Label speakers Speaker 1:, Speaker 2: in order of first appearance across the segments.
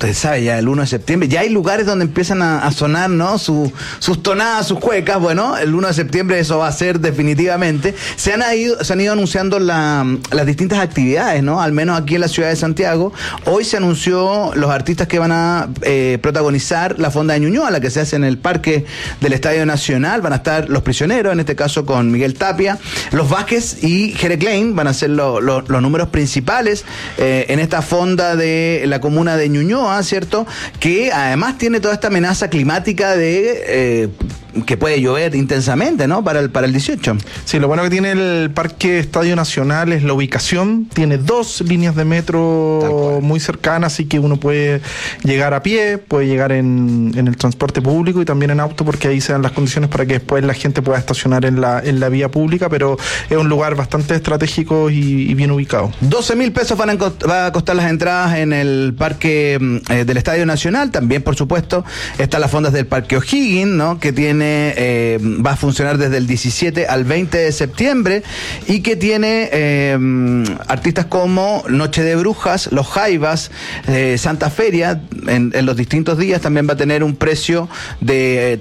Speaker 1: usted sabe, ya el 1 de septiembre, ya hay lugares donde empiezan a sonar, ¿no? Sus tonadas, sus cuecas. Bueno, el 1 de septiembre eso va a ser definitivamente. Se han ido anunciando las distintas actividades, ¿no? Al menos aquí en la ciudad de Santiago. Hoy se anunció los artistas que van a protagonizar la fonda de Ñuñoa, la que se hace en el Parque del Estadio Nacional. Van a estar Los Prisioneros, en este caso con Miguel Tapia. Los Vázquez y Jere Klein van a ser los números principales en esta fonda de la comuna de Ñuñoa, ¿cierto? Que además tiene toda esta amenaza climática de que puede llover intensamente, ¿no? Para el 18.
Speaker 2: Sí, lo bueno que tiene el Parque Estadio Nacional es la ubicación. Tiene 2 líneas de metro muy cercanas, así que uno puede llegar a pie, puede llegar en el transporte público y también en auto, porque ahí se dan las condiciones para que después la gente pueda estacionar en la vía pública, pero es un lugar bastante estratégico y bien ubicado.
Speaker 1: 12.000 pesos va a costar las entradas en el Parque del Estadio Nacional. También, por supuesto, están las fondas del Parque O'Higgins, ¿no? Que va a funcionar desde el 17 al 20 de septiembre y que tiene artistas como Noche de Brujas, Los Jaivas, Santa Feria. En los distintos días también va a tener un precio de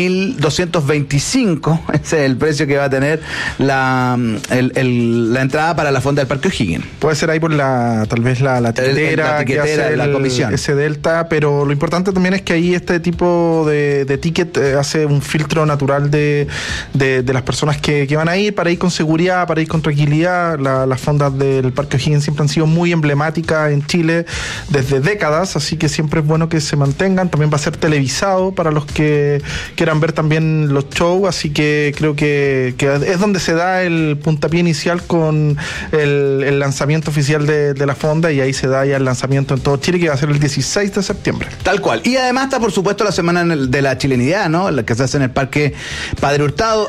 Speaker 1: 13.225. Ese es el precio que va a tener la entrada para la fonda del Parque O'Higgins.
Speaker 2: Puede ser ahí por tal vez la tiquetera que hace
Speaker 1: la comisión.
Speaker 2: Ese delta, pero lo importante también es que ahí este tipo de ticket hace un filtro natural de las personas que van a ir, para ir con seguridad, para ir con tranquilidad. Las fondas del Parque O'Higgins siempre han sido muy emblemáticas en Chile desde décadas, así que siempre es bueno que se mantengan. También va a ser televisado para los que quieran ver también los shows, así que creo que es donde se da el puntapié inicial con el lanzamiento oficial de la fonda, y ahí se da ya el lanzamiento en todo Chile, que va a ser el 16 de septiembre.
Speaker 1: Tal cual. Y además está, por supuesto, la semana de la chilenidad, ¿no? La que se hace en el Parque Padre Hurtado,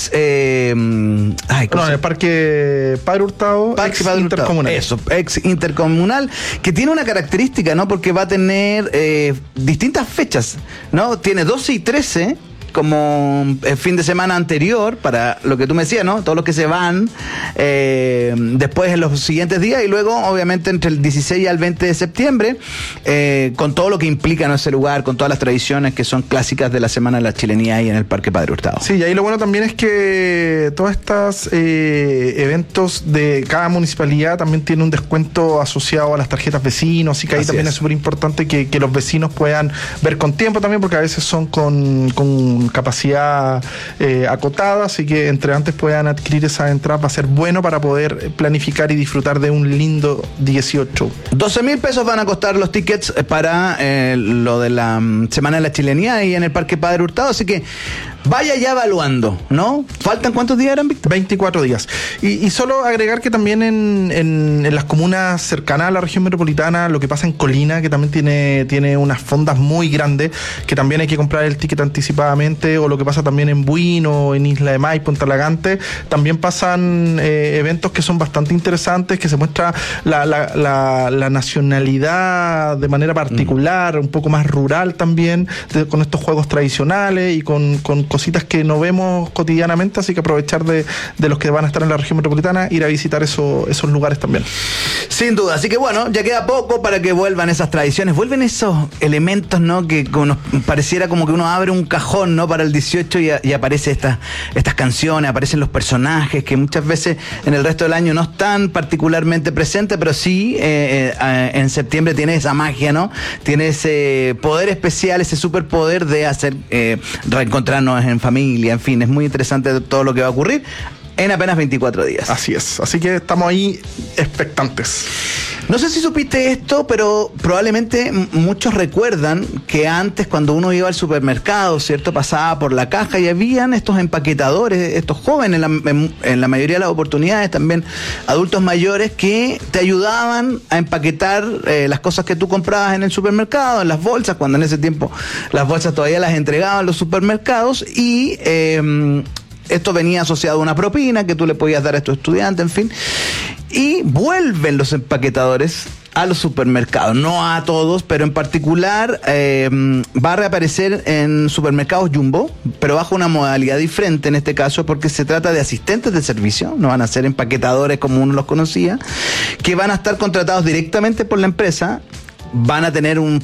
Speaker 1: en el
Speaker 2: Parque Padre Hurtado, intercomunal.
Speaker 1: Eso, ex intercomunal, que tiene una característica, ¿no? Porque va a tener distintas fechas, ¿no? Tiene 12 y 13 como el fin de semana anterior, para lo que tú me decías, ¿no? Todos los que se van después en los siguientes días, y luego, obviamente, entre el 16 y el 20 de septiembre, con todo lo que implica, ¿no? Ese lugar, con todas las tradiciones que son clásicas de la Semana de la Chilenía ahí en el Parque Padre Hurtado.
Speaker 2: Sí, y ahí lo bueno también es que todos estos eventos de cada municipalidad también tiene un descuento asociado a las tarjetas vecinos, así que ahí así también es súper importante que los vecinos puedan ver con tiempo también, porque a veces son con capacidad acotada, así que entre antes puedan adquirir esa entrada, va a ser bueno para poder planificar y disfrutar de un lindo 18.
Speaker 1: 12.000 pesos van a costar los tickets para lo de la Semana de la Chilenía y en el Parque Padre Hurtado, así que vaya ya evaluando, ¿no? ¿Faltan cuántos días eran, Víctor?
Speaker 2: 24 días. Y solo agregar que también en las comunas cercanas a la región metropolitana, lo que pasa en Colina, que también tiene unas fondas muy grandes, que también hay que comprar el ticket anticipadamente, o lo que pasa también en Buino, en Isla de Maipo, en Talagante, también pasan eventos que son bastante interesantes, que se muestra la nacionalidad de manera particular, un poco más rural también, con estos juegos tradicionales y con cositas que no vemos cotidianamente, así que aprovechar de los que van a estar en la región metropolitana, ir a visitar esos lugares también.
Speaker 1: Sin duda, así que bueno, ya queda poco para que vuelvan esas tradiciones, vuelven esos elementos, ¿no? Que nos pareciera como que uno abre un cajón, ¿no? Para el 18 y aparece estas canciones, aparecen los personajes que muchas veces en el resto del año no están particularmente presentes, pero sí en septiembre tiene esa magia, ¿no? Tiene ese poder especial, ese superpoder de hacer reencontrarnos en familia, en fin, es muy interesante todo lo que va a ocurrir en apenas 24 días.
Speaker 2: Así es, así que estamos ahí expectantes.
Speaker 1: No sé si supiste esto, pero probablemente muchos recuerdan que antes, cuando uno iba al supermercado, ¿cierto? Pasaba por la caja y habían estos empaquetadores, estos jóvenes, en la mayoría de las oportunidades, también adultos mayores, que te ayudaban a empaquetar las cosas que tú comprabas en el supermercado, en las bolsas, cuando en ese tiempo las bolsas todavía las entregaban los supermercados, y esto venía asociado a una propina que tú le podías dar a tu estudiante, en fin. Y vuelven los empaquetadores a los supermercados, no a todos, pero en particular va a reaparecer en supermercados Jumbo, pero bajo una modalidad diferente en este caso, porque se trata de asistentes de servicio, no van a ser empaquetadores como uno los conocía, que van a estar contratados directamente por la empresa, van a tener un